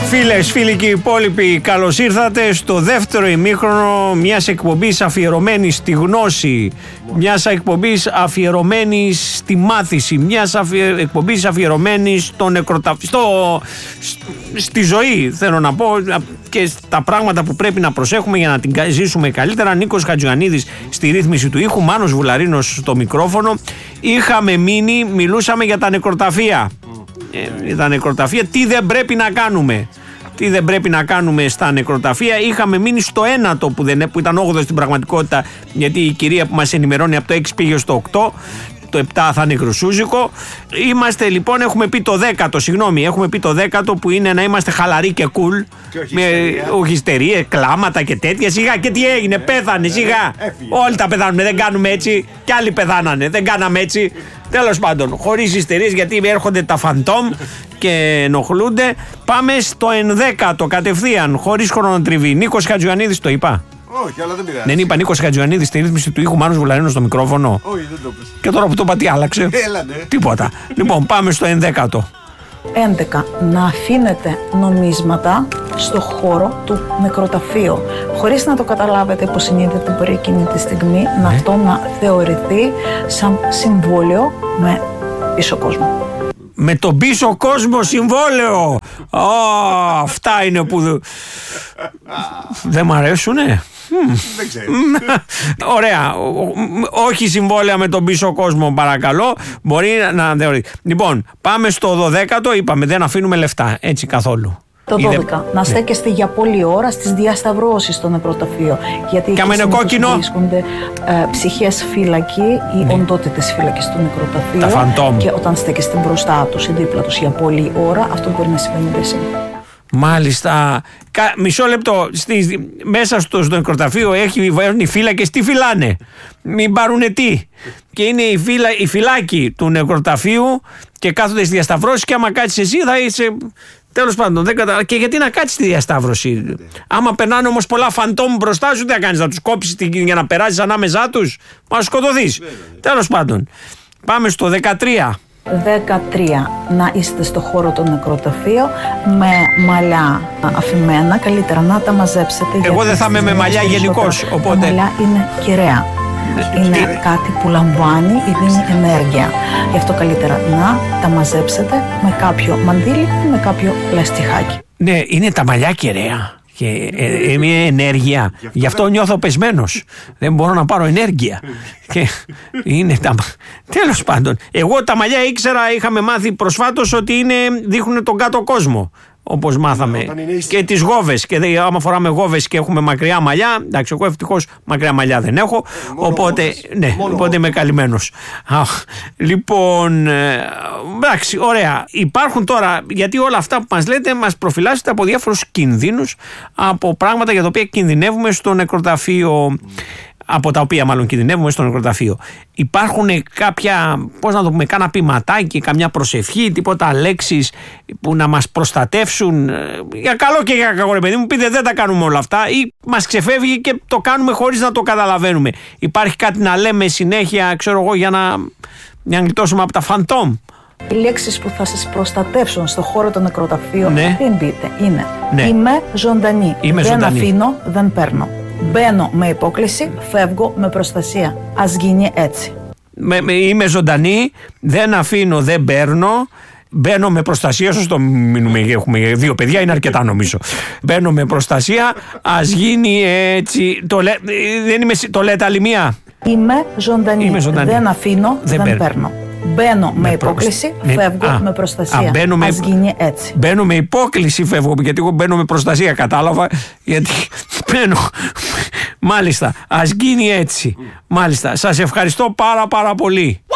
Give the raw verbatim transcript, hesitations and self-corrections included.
Φίλες, φίλοι και υπόλοιποι, καλώς ήρθατε στο δεύτερο ημίχρονο μιας εκπομπής αφιερωμένης στη γνώση, μιας εκπομπής αφιερωμένης στη μάθηση, μιας αφιε... εκπομπής αφιερωμένης στο νεκροταφείο, στο... στη ζωή, θέλω να πω, και στα πράγματα που πρέπει να προσέχουμε για να την ζήσουμε καλύτερα. Νίκος Χατζιωαννίδης στη ρύθμιση του ήχου, Μάνος Βουλαρίνος στο μικρόφωνο. Είχαμε μείνει, μιλούσαμε για τα νεκροταφεία. Ε, τα νεκροταφεία, τι δεν πρέπει να κάνουμε. Τι δεν πρέπει να κάνουμε στα νεκροταφεία. Είχαμε μείνει στο ένατο που, δεν, που ήταν όγδοο στην πραγματικότητα, γιατί η κυρία που μας ενημερώνει από το έξι πήγε στο οκτώ. Το επτά θα είναι χρυσούζικο. Είμαστε λοιπόν, έχουμε πει το δέκατο, συγγνώμη, έχουμε πει το δέκατο που είναι να είμαστε χαλαροί και cool. Και όχι με όχι ιστερία, κλάματα και τέτοια. Σιγά, και τι έγινε, πέθανε, σιγά. Έφυγε. Όλοι τα πεθάνουμε, δεν κάνουμε έτσι. Κι άλλοι πεθάνανε, δεν κάναμε έτσι. Τέλος πάντων, χωρίς ιστερίες, γιατί έρχονται τα φαντόμ και ενοχλούνται. Πάμε στο ενδέκατο κατευθείαν, χωρίς χρονοτριβή. Νίκος Χατζιωαννίδης, το είπα. Όχι, αλλά δεν πειράζει. Δεν είπα Νίκος Χατζιωαννίδης στη ρύθμιση του ήχου, Μάνος Βουλαρίνος στο μικρόφωνο. Όχι, δεν το πες. Και τώρα που το είπα, τι άλλαξε. Έλα, ναι. Τίποτα. Λοιπόν, πάμε στο ενδέκατο. έντεκα. Να αφήνετε νομίσματα στο χώρο του νεκροταφείου, χωρίς να το καταλάβετε υποσυνείδητα, μπορεί εκείνη τη στιγμή να αυτό να θεωρηθεί σαν συμβόλαιο με πίσω κόσμο. Με τον πίσω κόσμο συμβόλαιο. Ω, αυτά είναι που δεν μ' αρέσουνε. Δεν ξέρω. Ωραία. Όχι συμβόλαια με τον πίσω κόσμο, παρακαλώ. Μπορεί να θεωρεί. Λοιπόν, πάμε στο δωδέκατο. Είπαμε, δεν αφήνουμε λεφτά. Έτσι καθόλου. Το δώδεκα. Να στέκεστε για πολλή ώρα στις διασταυρώσεις στο νεκροταφείο. Γιατί Και άμα είναι κόκκινο, βρίσκονται ε, ψυχές φύλακοι ή ναι. οντότητες φύλακες στο νεκροταφείο. Τα φαντόμ. Και όταν στέκεστε μπροστά τους ή δίπλα τους για πολλή ώρα, αυτό μπορεί να συμβαίνει πέσιμο. Μάλιστα. Κα, μισό λεπτό. Στη, μέσα στο, στο νεκροταφείο έχει οι φύλακες. Τι φυλάνε. Μην πάρουνε τι. Και είναι οι, φύλα, οι φυλάκοι του νεκροταφείου και κάθονται στη διασταυρώση. Και άμα κάτσεις εσύ θα είσαι. Τέλος πάντων, δεν κατα... και γιατί να κάτσεις τη διασταύρωση. Yeah. Άμα περνάνε όμως πολλά φαντόμ μπροστά σου, τι θα κάνεις, να τους κόψεις για να περάσεις ανάμεσά τους. Μα σκοτωθείς. Yeah. Τέλος πάντων. Πάμε στο δεκατρία. δεκατρία. Να είστε στο χώρο του νεκροταφείου με μαλλιά αφημένα. Καλύτερα να τα μαζέψετε. Εγώ δεν θα είμαι με μαλλιά γενικώς. Οπότε... Τα μαλλιά είναι κεραία. Είναι Τι... κάτι που λαμβάνει ή δίνει ενέργεια. Γι' αυτό καλύτερα να τα μαζέψετε με κάποιο μαντίλι ή με κάποιο λαστιχάκι. Ναι, είναι τα μαλλιά κεραία. Και ε, ε, μια ενέργεια. Γι' αυτό νιώθω πεσμένος. Δεν μπορώ να πάρω ενέργεια. Και είναι τα... Τέλος πάντων. Εγώ τα μαλλιά ήξερα, είχαμε μάθει προσφάτως ότι είναι, δείχνουν τον κάτω κόσμο. Όπως μάθαμε. Και τις γόβες. Και δε, άμα φοράμε γόβες και έχουμε μακριά μαλλιά. Εντάξει, εγώ ευτυχώς μακριά μαλλιά δεν έχω. Μόνο οπότε, γόβες. Ναι, μόνο οπότε είμαι καλυμμένος. Λοιπόν, εντάξει, ωραία. Υπάρχουν τώρα, γιατί όλα αυτά που μας λέτε μας προφυλάσσετε από διάφορους κινδύνους, από πράγματα για τα οποία κινδυνεύουμε στο νεκροταφείο. Από τα οποία μάλλον κινδυνεύουμε στο νεκροταφείο. Υπάρχουν κάποια, πώς να το πούμε, κάνα ποιηματάκι, καμιά προσευχή, τίποτα λέξεις που να μας προστατεύσουν για καλό και για κακό, ρε παιδί μου. Πείτε, δεν τα κάνουμε όλα αυτά ή μας ξεφεύγει και το κάνουμε χωρίς να το καταλαβαίνουμε. Υπάρχει κάτι να λέμε συνέχεια, ξέρω εγώ, για να, για να γλιτώσουμε από τα φαντόμ. Οι λέξεις που θα σας προστατεύσουν στο χώρο του νεκροταφείου, ναι. δεν πείτε, είναι ναι. Είμαι ζωντανή, Είμαι δεν ζωντανή. Αφήνω, δεν παίρνω. Μπαίνω με υπόκληση, φεύγω με προστασία. Ας γίνει έτσι. Με, με, είμαι ζωντανή, δεν αφήνω, δεν παίρνω. Μπαίνω με προστασία, σωστό μείνουμε, έχουμε δύο παιδιά, είναι αρκετά νομίζω. Μπαίνω με προστασία, ας γίνει έτσι. Το, λέ, δεν είμαι, το λέτε άλλη μία. Είμαι ζωντανή, είμαι ζωντανή. Δεν αφήνω, δεν, δεν παίρνω. παίρνω. Μπαίνω με, με υπόκληση, με, φεύγω α, με προστασία. Α, ας με, γίνει έτσι. Μπαίνω με υπόκληση, φεύγω, γιατί εγώ μπαίνω με προστασία, κατάλαβα. Γιατί μπαίνω. Μάλιστα, ας γίνει έτσι. Μάλιστα, σας ευχαριστώ πάρα πάρα πολύ.